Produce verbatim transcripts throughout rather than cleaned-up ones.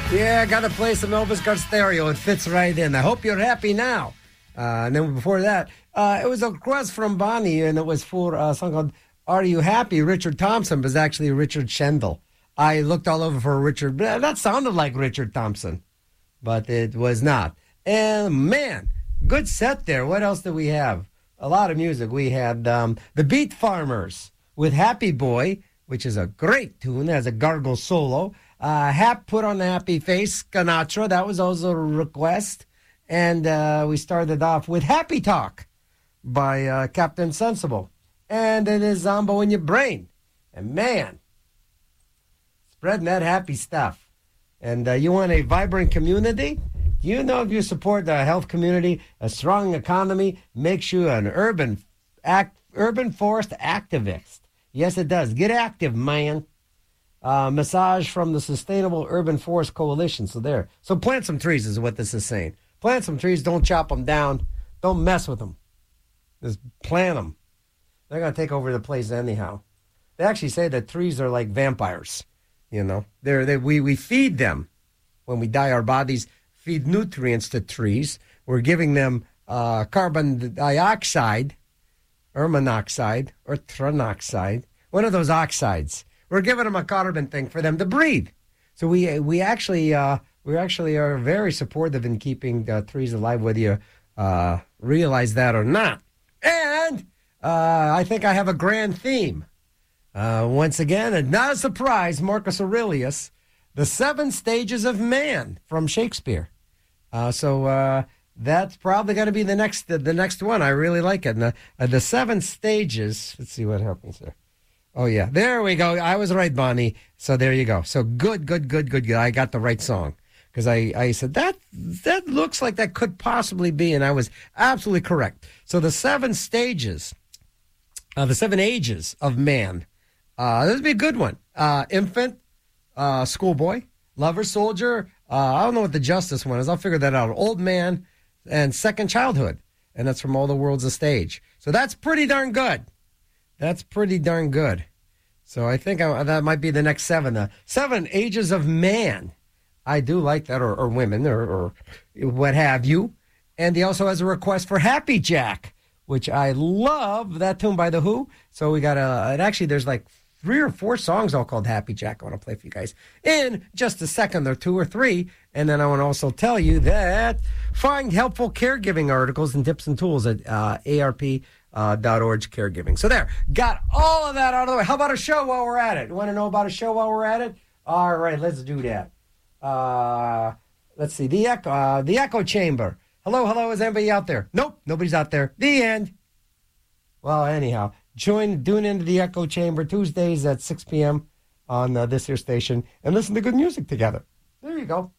Yeah, got to play some Elvis Costello. It fits right in. I hope you're happy now. Uh, and then before that, uh, it was a request from Bonnie, and it was for a song called Are You Happy? Richard Thompson was actually Richard Shendel. I looked all over for Richard, but that sounded like Richard Thompson, but it was not. And man, good set there. What else did we have? A lot of music. We had um, the Beat Farmers with Happy Boy, which is a great tune, it has a gargle solo. Uh, Hap put on the happy face, Sinatra. That was also a request. And uh, we started off with Happy Talk by uh, Captain Sensible. And it is Zombo in Your Brain. And man, spreading that happy stuff. And uh, you want a vibrant community? Do you know if you support the health community, a strong economy makes you an urban act, urban forest activist? Yes, it does. Get active, man. Uh, massage from the Sustainable Urban Forest Coalition. So there. So plant some trees is what this is saying. Plant some trees. Don't chop them down. Don't mess with them. Just plant them. They're going to take over the place anyhow. They actually say that trees are like vampires. You know, they're, they we, we feed them. When we die, our bodies feed nutrients to trees. We're giving them uh, carbon dioxide, or monoxide, or trinoxide. One of those oxides. We're giving them a carbon thing for them to breathe. So we we actually uh, we actually are very supportive in keeping uh, trees alive, whether you uh, realize that or not. And uh, I think I have a grand theme. Uh, once again, and not a surprise, Marcus Aurelius, The Seven Stages of Man from Shakespeare. Uh, so uh, that's probably going to be the next the, the next one. I really like it. And, uh, uh, the Seven Stages. Let's see what happens there. Oh, yeah. There we go. I was right, Bonnie. So there you go. So good, good, good, good, good. I got the right song. Because I, I said, that that looks like that could possibly be. And I was absolutely correct. So the seven stages, uh, the seven ages of man. Uh, this would be a good one. Uh, infant, uh, schoolboy, lover, soldier. Uh, I don't know what the justice one is. I'll figure that out. Old man and second childhood. And that's from All the World's a Stage. So that's pretty darn good. That's pretty darn good. So I think I, that might be the next seven. Uh, seven ages of man. I do like that, or, or women, or, or what have you. And he also has a request for Happy Jack, which I love, that tune by The Who. So we got a, and actually there's like three or four songs all called Happy Jack I want to play for you guys in just a second, or two or three. And then I want to also tell you that find helpful caregiving articles and tips and tools at uh, A R P. Uh, dot org caregiving. So there, got all of that out of the way. How about a show while we're at it? You want to know about a show while we're at it? All right, let's do that. Uh, let's see. The echo, uh, the echo chamber. Hello, hello. Is anybody out there? Nope, nobody's out there. The end. Well, anyhow, join, tune into the echo chamber Tuesdays at six p.m. on uh, this here station and listen to good music together. There you go.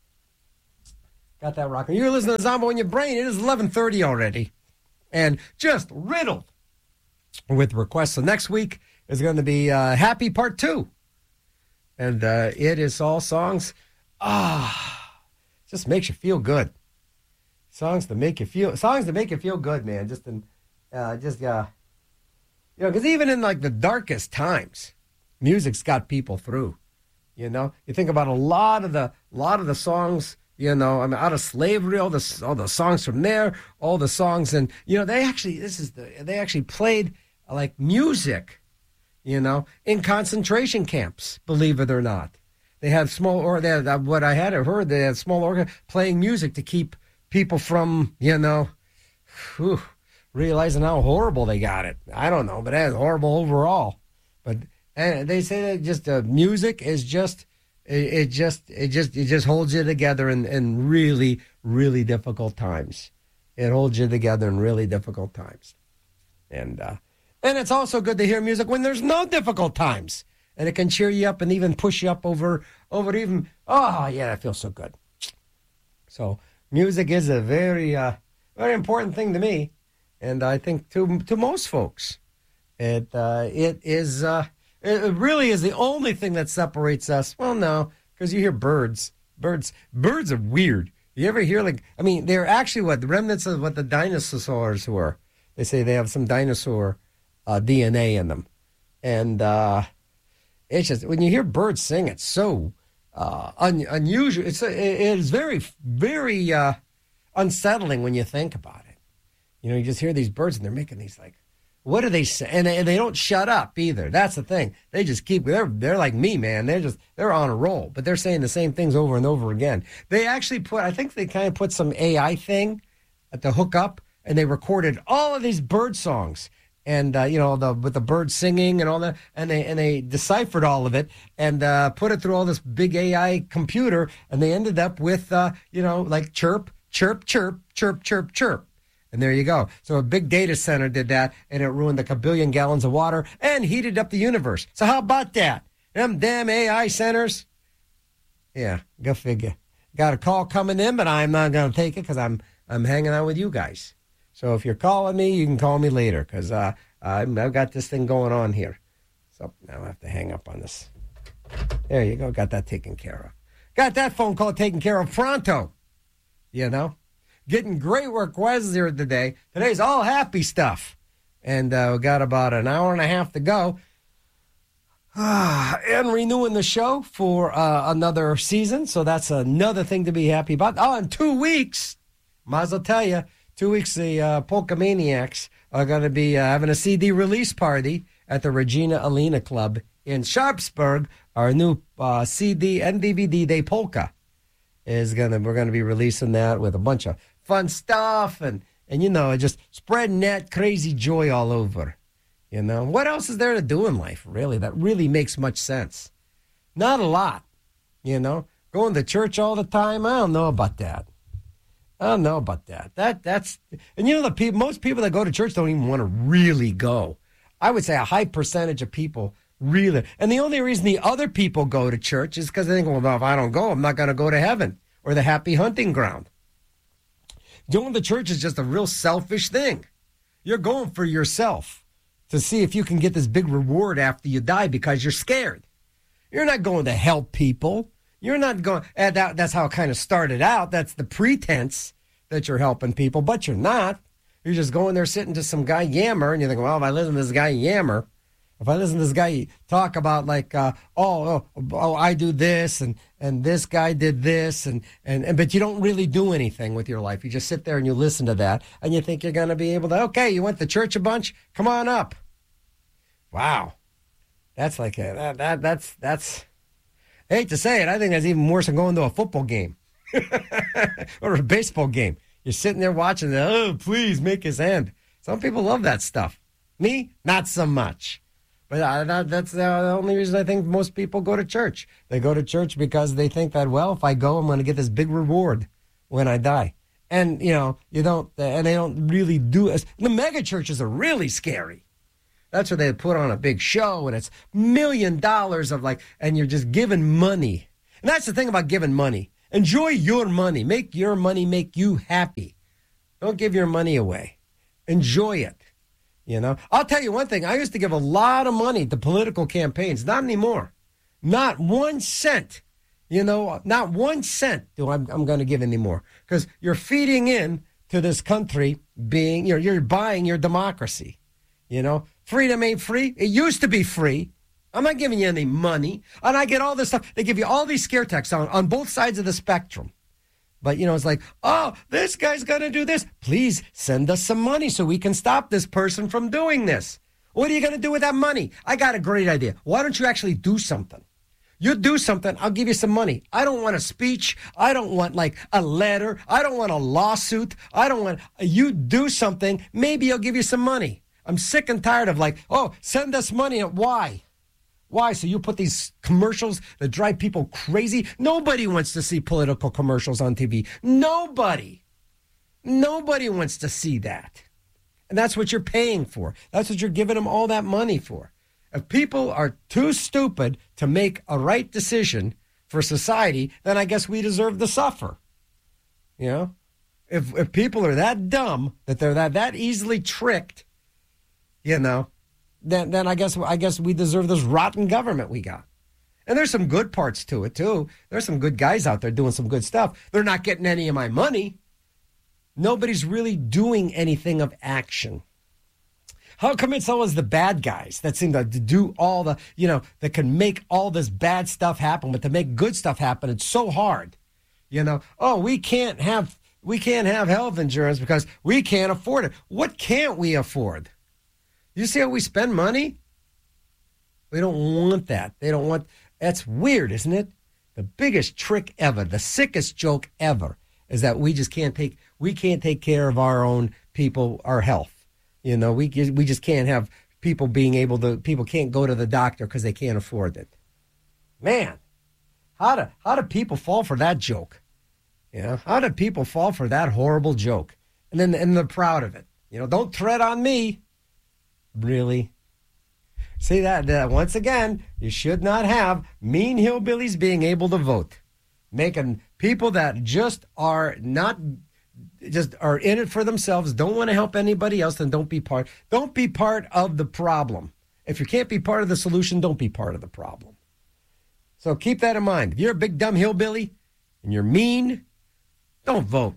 Got that rocking. You're listening to Zombo in Your Brain. It is eleven thirty already. And just riddled with requests. So next week is going to be uh, Happy Part two. And uh, it is all songs, ah, just makes you feel good. Songs to make you feel, songs to make you feel good, man. Just, in, uh, just, uh, you know, because even in like the darkest times, music's got people through, you know. You think about a lot of the, lot of the songs, you know, I mean, out of slavery, all the all the songs from there, all the songs, and you know, they actually this is the they actually played uh, like music, you know, in concentration camps. Believe it or not, they had small or they had, uh, what I had heard they had small organ playing music to keep people from, you know, whew, realizing how horrible they got it. I don't know, but that's horrible overall. But and they say that just uh, music is just. It, it just, it just, it just holds you together in, in really, really difficult times. It holds you together in really difficult times, and uh, and it's also good to hear music when there's no difficult times, and it can cheer you up and even push you up over, over even. Oh yeah, that feels so good. So music is a very, uh, very important thing to me, and I think to to most folks, it uh, it is. Uh, It really is the only thing that separates us. Well, no, because you hear birds. Birds birds are weird. You ever hear, like, I mean, they're actually what, the remnants of what the dinosaurs were. They say they have some dinosaur uh, D N A in them. And uh, it's just, when you hear birds sing, it's so, uh, un, unusual. It's it is very very uh, unsettling when you think about it. You know, you just hear these birds and they're making these like, what are they saying? And they, and they don't shut up either. That's the thing. They just keep. They're they're like me, man. They're just they're on a roll, but they're saying the same things over and over again. They actually put. I think they kind of put some A I thing at the hookup, and they recorded all of these bird songs. And, uh, you know, the with the birds singing and all that, and they and they deciphered all of it and uh, put it through all this big A I computer, and they ended up with, uh, you know, like chirp, chirp, chirp, chirp, chirp, chirp. And there you go. So a big data center did that, and it ruined a billion gallons of water and heated up the universe. So how about that? Them damn A I centers. Yeah, go figure. Got a call coming in, but I'm not going to take it because I'm I'm hanging out with you guys. So if you're calling me, you can call me later because uh, I've got this thing going on here. So now I have to hang up on this. There you go. Got that taken care of. Got that phone call taken care of pronto. You know? Getting great work was here today. Today's all happy stuff. And uh, we got about an hour and a half to go. And renewing the show for uh, another season. So that's another thing to be happy about. Oh, in two weeks, might as well tell you, Two weeks, the uh, Polka Maniacs are going to be uh, having a C D release party at the Regina Alina Club in Sharpsburg. Our new uh, C D and D V D Day Polka is going to, we're going to be releasing that with a bunch of fun stuff and, and, you know, just spreading that crazy joy all over. You know, what else is there to do in life, really, that really makes much sense? Not a lot, you know. Going to church all the time, I don't know about that. I don't know about that. That that's and you know the people. Most people that go to church don't even want to really go. I would say a high percentage of people really. And the only reason the other people go to church is because they think, well, if I don't go, I'm not going to go to heaven or the happy hunting ground. Going to church is just a real selfish thing. You're going for yourself to see if you can get this big reward after you die because you're scared. You're not going to help people. You're not going, and that, that's how it kind of started out. That's the pretense that you're helping people, but you're not. You're just going there sitting to some guy yammer, and you think, well, if I listen to this guy yammer, if I listen to this guy talk about like, uh, oh, oh, oh, I do this, and, and this guy did this, and, and, and, but you don't really do anything with your life. You just sit there and you listen to that, and you think you're going to be able to, okay, you went to church a bunch? Come on up. Wow. That's like, a, that, that that's, that's, I hate to say it, I think that's even worse than going to a football game or a baseball game. You're sitting there watching the, oh, please make his end. Some people love that stuff. Me, not so much. But I, that, that's the only reason I think most people go to church. They go to church because they think that, well, if I go, I'm going to get this big reward when I die. And, you know, you don't, and they don't really do it. The mega churches are really scary. That's where they put on a big show, and it's million dollars of like, and you're just giving money. And that's the thing about giving money. Enjoy your money. Make your money make you happy. Don't give your money away. Enjoy it. You know, I'll tell you one thing. I used to give a lot of money to political campaigns. Not anymore. Not one cent. You know, not one cent do I'm, I'm going to give anymore. Because you're feeding in to this country being, you're, you're buying your democracy. You know, freedom ain't free. It used to be free. I'm not giving you any money. And I get all this stuff. They give you all these scare texts on, on both sides of the spectrum. But, you know, it's like, oh, this guy's going to do this. Please send us some money so we can stop this person from doing this. What are you going to do with that money? I got a great idea. Why don't you actually do something? You do something, I'll give you some money. I don't want a speech. I don't want, like, a letter. I don't want a lawsuit. I don't want, you do something. Maybe I'll give you some money. I'm sick and tired of like, oh, send us money. Why? Why? So you put these commercials that drive people crazy? Nobody wants to see political commercials on T V. Nobody. Nobody wants to see that. And that's what you're paying for. That's what you're giving them all that money for. If people are too stupid to make a right decision for society, then I guess we deserve to suffer. You know? If if people are that dumb, that they're that, that easily tricked, you know, then then I guess I guess we deserve this rotten government we got. And there's some good parts to it, too. There's some good guys out there doing some good stuff. They're not getting any of my money. Nobody's really doing anything of action. How come it's always the bad guys that seem to do all the, you know, that can make all this bad stuff happen, but to make good stuff happen, it's so hard. You know, oh, we can't have we can't have health insurance because we can't afford it. What can't we afford? You see how we spend money? We don't want that. They don't want, that's weird, isn't it? The biggest trick ever, the sickest joke ever is that we just can't take, we can't take care of our own people, our health. You know, we we just can't have people being able to, people can't go to the doctor because they can't afford it. Man, how do, how do people fall for that joke? You know, how do people fall for that horrible joke? And then and they're proud of it. You know, don't tread on me. Really? See that, uh, once again, you should not have mean hillbillies being able to vote. Making people that just are not, just are in it for themselves, don't want to help anybody else, then don't be part, don't be part of the problem. If you can't be part of the solution, don't be part of the problem. So keep that in mind. If you're a big dumb hillbilly and you're mean, don't vote.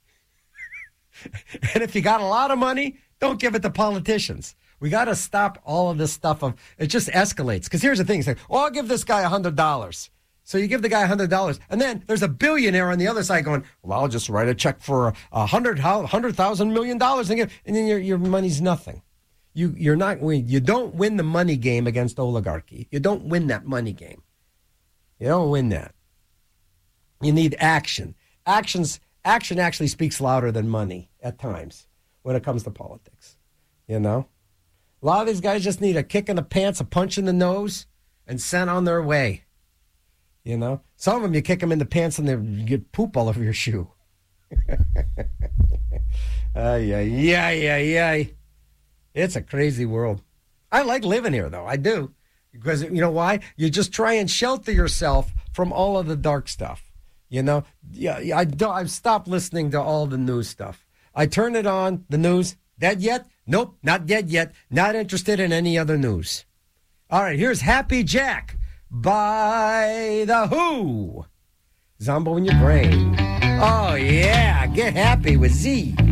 And if you got a lot of money, don't give it to politicians. We got to stop all of this stuff of, it just escalates. Because here's the thing, it's like, oh, I'll give this guy one hundred dollars. So you give the guy one hundred dollars, and then there's a billionaire on the other side going, well, I'll just write a check for a hundred hundred thousand million dollars, and, and then your your money's nothing. You you're not you don't win the money game against oligarchy. You don't win that money game. You don't win that. You need action. Actions action actually speaks louder than money at times when it comes to politics. You know, a lot of these guys just need a kick in the pants, a punch in the nose, and sent on their way. You know, some of them you kick them in the pants and they get poop all over your shoe. uh, yeah, yeah, yeah, yeah. It's a crazy world. I like living here, though. I do. Because, you know why? You just try and shelter yourself from all of the dark stuff. You know, yeah, I don't, I've stopped listening to all the news stuff. I turn it on, the news. Dead yet? Nope, not dead yet. Not interested in any other news. All right, here's Happy Jack by The Who. Zombo in your brain. Oh, yeah, get happy with Z.